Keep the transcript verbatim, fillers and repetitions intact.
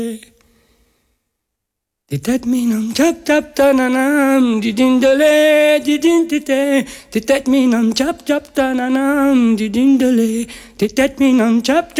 Titat minam chap chap tananam didindale didintite. Titat minam chap chap tananam didindale. Titat minam chap